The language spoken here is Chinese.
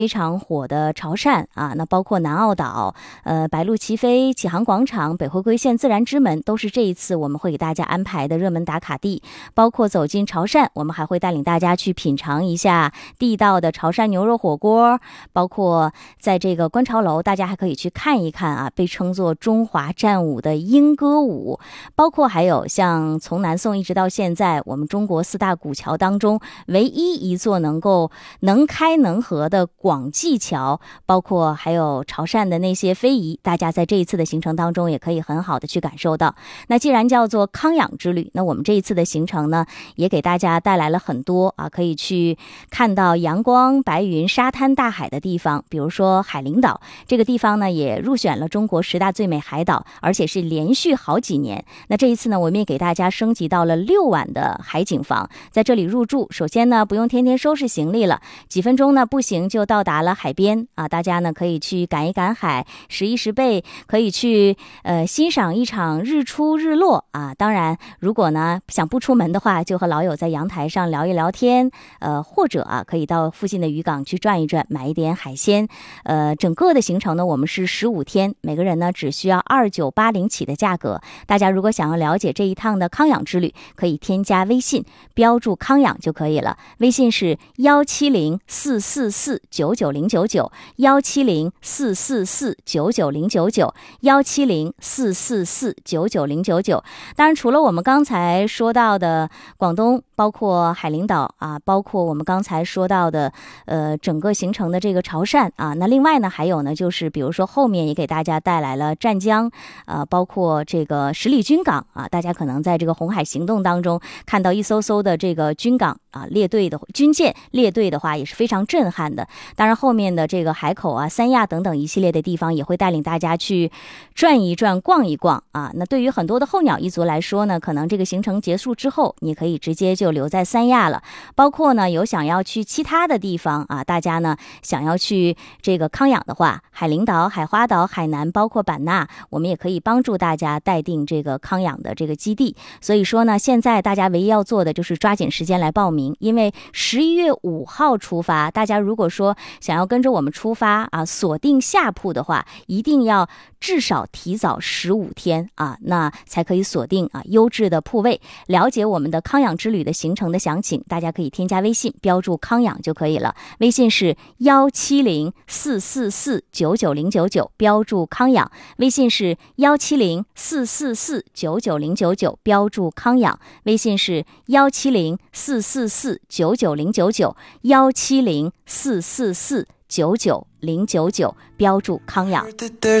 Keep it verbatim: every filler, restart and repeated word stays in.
非常火的潮汕啊，那包括南澳岛、呃白鹭齐飞、启航广场、北回归线自然之门，都是这一次我们会给大家安排的热门打卡地。包括走进潮汕，我们还会带领大家去品尝一下地道的潮汕牛肉火锅，包括在这个观潮楼，大家还可以去看一看啊，被称作中华战舞的莺歌舞，包括还有像从南宋一直到现在，我们中国四大古桥当中唯一一座能够能开能合的广济桥，包括还有潮汕的那些非遗，大家在这一次的行程当中也可以很好的去感受到。那既然叫做康养之旅，那我们这一次的行程呢，也给大家带来了很多啊，可以去看到阳光、白云、沙滩、大海的地方，比如说海陵岛这个地方呢，也入选了中国十大最美海岛，而且是连续好几年。那这一次呢，我们也给大家升级到了六晚的海景房，在这里入住。首先呢，不用天天收拾行李了，几分钟呢步行就到达了海边啊，大家呢可以去赶一赶海，拾一拾贝，可以去呃欣赏一场日出日落啊。当然，如果呢想不出门的话，就和老友在阳台上聊一聊天，呃或者啊可以到附近的渔港去转一转，买一点海鲜。呃，整个的行程呢，我们是十五天，每个人呢只需要二九八零起的价格。大家如果想要了解这一趟的康养之旅，可以添加微信，标注康养就可以了。微信是幺七零四四四九九零九九，幺七零四四四九九零九九，幺七零四四四九九零九九。当然，除了我们刚才说到的广东，包括海陵岛啊，包括我们刚才说到的呃整个行程的这个潮汕啊，那另外呢还有呢就是比如说后面也给大家带来了湛江啊，包括这个十里军港啊，大家可能在这个红海行动当中看到一艘艘的这个军港啊列队的军舰列队的话也是非常震撼的。当然后面的这个海口啊、三亚等等一系列的地方也会带领大家去转一转、逛一逛啊。那对于很多的候鸟一族来说呢，可能这个行程结束之后，你可以直接就留在三亚了。包括呢有想要去其他的地方啊，大家呢想要去这个康养的话，海陵岛、海花岛、海南，包括版纳，我们也可以帮助大家待定这个康养的这个基地。所以说呢，现在大家唯一要做的就是抓紧时间来报名，因为十一月五号出发，大家如果说想要跟着我们出发啊，锁定下铺的话，一定要至少提早十五天啊，那才可以锁定啊优质的铺位。了解我们的康养之旅的行程的详情，大家可以添加微信，标注康养就可以了。微信是幺七零四四四九九零九九，标注康养。微信是幺七零四四四九九零九九，标注康养。微信是幺七零四四四九九零九九，幺七零四四四九九零九九，标注康养。